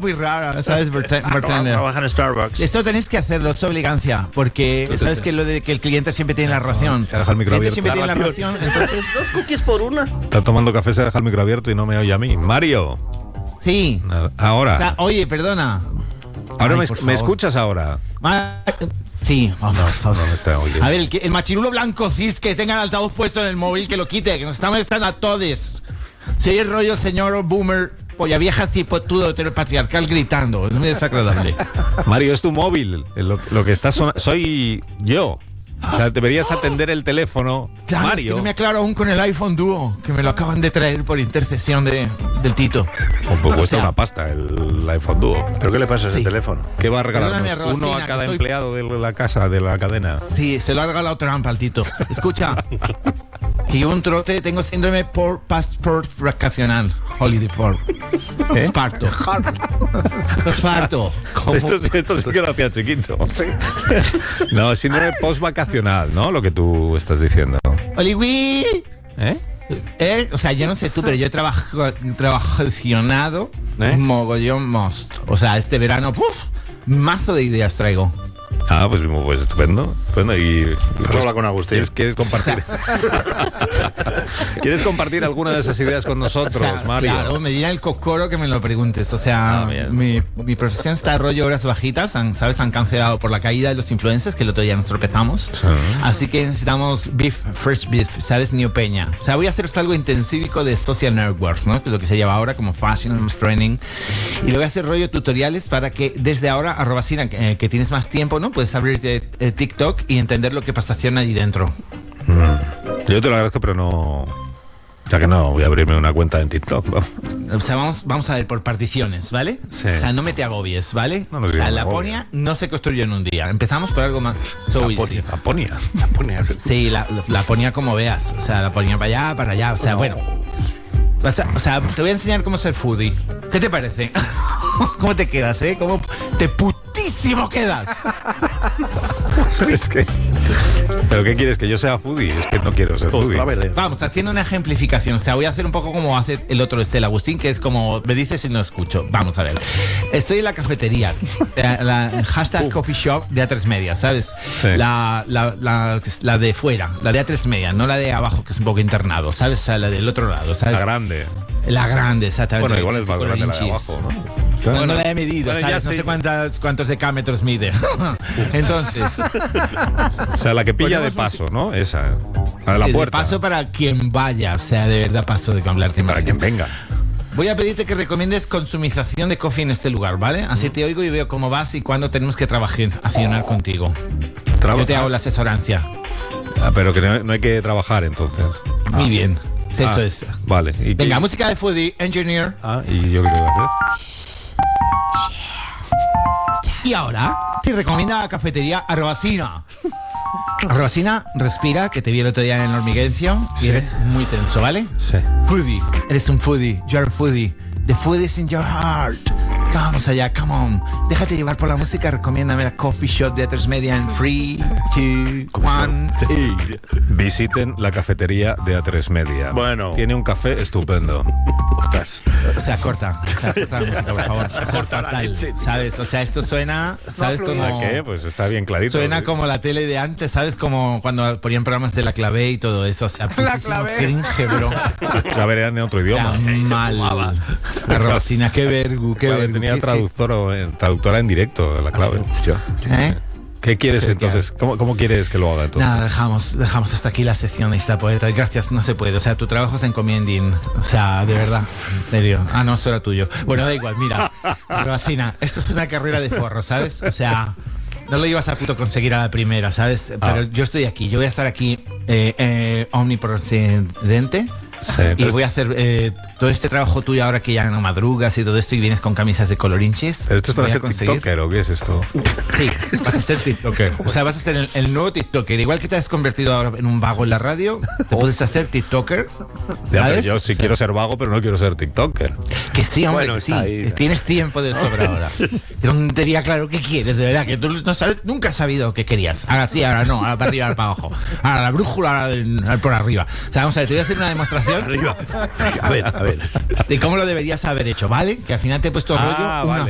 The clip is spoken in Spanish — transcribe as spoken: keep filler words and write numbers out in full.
muy rara, ¿sabes? Bartender. Trabaja en Starbucks. Esto tenéis que hacerlo, es obligancia, porque Entonces, sabes que lo de que el cliente siempre tiene la ración. Se deja el micro El cliente abierto. siempre tiene la ración, entonces... Dos cookies por una. Está tomando café, se deja el micro abierto y no me oye a mí. Mario. Sí. Ahora. O sea, oye, perdona. Ahora Ay, me, por me favor. escuchas ahora. Ma- Sí, vamos, vamos. No me está oyendo. A ver, el, que- el machirulo blanco cis que tenga el altavoz puesto en el móvil, que lo quite, que nos está molestando a todos. Si hay el rollo señor boomer, polla vieja, cipotudo, heteropatriarcal gritando. Es muy desagradable. Mario, es tu móvil. Lo, lo que está sonando. Soy yo. O sea, deberías atender el teléfono. Claro, Mario. es que no me aclaro aún con el iPhone Duo, que me lo acaban de traer por intercesión de, del Tito. Oh, pues O cuesta sea, una pasta el iPhone Duo. ¿Pero qué le pasa a ese Sí. teléfono? ¿Qué va a regalarnos? Perdóname, Uno Rosina, a cada que estoy- empleado de la casa, de la cadena. Sí, se lo ha regalado Trump al Tito. Escucha, que yo un trote, tengo síndrome por passport vacacional. Holiday for. ¿Eh? Esparto. Esparto. Esto, esto sí que lo hacía chiquito. No, síndrome post-vacacional, ¿no? Lo que tú estás diciendo. Oliwi. ¿Eh? Eh, o sea, yo no sé tú, pero yo he trabajo, trabajacionado ¿Eh? mogollón most. O sea, este verano, ¡puf! Mazo de ideas traigo. Ah, pues, pues estupendo. Bueno, y, y pues, habla con Agustín. ¿Quieres, quieres compartir? ¿Quieres compartir alguna de esas ideas con nosotros, O sea, Mario? claro, me dirá el cocoro que me lo preguntes. O sea, Ah, bien. mi, mi profesión está a rollo horas bajitas, han, ¿sabes? Han cancelado por la caída de los influencers, que el otro día nos tropezamos. Sí. Así que necesitamos beef, first beef, ¿sabes? New Peña. O sea, voy a hacer esto algo intensívico de social networks, ¿no? Que es lo que se lleva ahora como fashion training. Y lo voy a hacer rollo tutoriales para que desde ahora, arroba Sina, que, que tienes más tiempo, ¿no? Puedes abrirte eh, TikTok y entender lo que pasaciona allí dentro. Mm. Yo te lo agradezco, pero no... O sea que no, voy a abrirme una cuenta en TikTok. ¿no? O sea, vamos, vamos a ver por particiones, ¿vale? Sí. O sea, no me te agobies, ¿vale? No nos o sea, digas, me Laponia no se construyó en un día. Empezamos por algo más so easy. Laponia. Laponia. Sí, la, la, Laponia como veas. O sea, Laponia para allá, para allá. O sea, bueno. O sea, o sea, te voy a enseñar cómo ser foodie. ¿Qué te parece? ¿Cómo te quedas, eh? ¿Cómo te putísimo quedas? Es que... ¿Pero qué quieres? ¿Que yo sea foodie? Es que no quiero ser foodie. Ostra verde. Vamos, haciendo una ejemplificación. O sea, voy a hacer un poco como hace el otro Estela Agustín, que es como me dices y no escucho. Vamos a ver. Estoy en la cafetería, la, la hashtag coffee shop de A tres Media, ¿sabes? Sí. La, la, la, la de fuera, la de A tres Media, no la de abajo, que es un poco internado, ¿sabes? O sea, la del otro lado, ¿sabes? La grande. La grande, exactamente. Bueno, igual es más Con grande la de hinchis. abajo, ¿no? No, no la he medido, Bueno, ya ¿sabes? No sé. sé cuántas, cuántos decámetros mide. Entonces, O sea, la que pilla de Ponemos paso, ¿no? Esa. La de la sí, de puerta. paso para quien vaya, o sea, de verdad paso de hablarte más. Para quien venga. Voy a pedirte que recomiendes consumización de coffee en este lugar, ¿vale? Así te oigo y veo cómo vas y cuándo tenemos que trabajar contigo. Traba- Yo te hago la asesorancia. Ah, pero que no, no hay que trabajar entonces. Muy bien. Eso Ah, es. Vale. ¿Y Venga, qué- música de foodie, engineer. Ah, ¿y yo qué tengo que hacer? Y ahora te recomienda la cafetería Arbacina. Arbacina, respira, que te vi el otro día en el hormiguencio y Sí. eres muy tenso, ¿vale? Sí. Foodie, eres un foodie, you're a foodie. The food is in your heart. Vamos allá, come on. Déjate llevar por la música, recomiéndame la coffee shop de A tres Media en three, two, one, y... Visiten la cafetería de A tres Media. Bueno. Tiene un café estupendo. Ostras. O sea, corta, o sea, corta la música, por favor. O sea, fatal, ¿sabes? O sea, esto suena, ¿sabes? Como... ¿Qué? Pues está bien clarito. Suena ¿sí? como la tele de antes, ¿sabes? Como cuando ponían programas de La Clave y todo eso. O sea, putísimo Clave. cringe, bro. La verían en otro Era idioma. mal. Arbacina, qué vergu, qué Claro, vergu. tenía qué- traductor o, eh, traductora en directo de la clave. qué- ¿Eh? ¿Qué quieres Sí, entonces? ¿Cómo, ¿Cómo quieres que lo haga entonces? Nada, dejamos, dejamos hasta aquí la sección de esta poeta. Gracias, no se puede. O sea, tu trabajo es encomiending. O sea, de verdad, en serio. Ah, no, eso era tuyo. Bueno, da igual, mira. Arbacina, esto es una carrera de forro, ¿sabes? O sea, no lo ibas a puto conseguir a la primera, ¿sabes? Pero Ah. yo estoy aquí, yo voy a estar aquí eh, eh, omnipresente. Sí, Y pero, voy a hacer eh, todo este trabajo tuyo ahora que ya no madrugas y todo esto y vienes con camisas de colorinchis. pero esto es para Voy a ser conseguir- TikToker o qué es esto? Sí, vas a ser TikToker. O sea, vas a ser el, el nuevo TikToker. Igual que te has convertido ahora en un vago en la radio, te puedes hacer TikToker. Ya, pero ¿Sabes? yo sí O sea, quiero ser vago, pero no quiero ser TikToker. Que sí, hombre, Bueno, que sí. está ahí. Tienes tiempo de sobra ahora. Qué tontería, claro, ¿qué quieres? De verdad, que tú no sabes, nunca has sabido qué querías. Ahora sí, ahora no, ahora para arriba, ahora para abajo. Ahora la brújula, ahora por arriba. O sea, vamos a ver, te voy a hacer una demostración A ver, a ver. de cómo lo deberías haber hecho, ¿vale? Que al final te he puesto Ah, rollo una vale.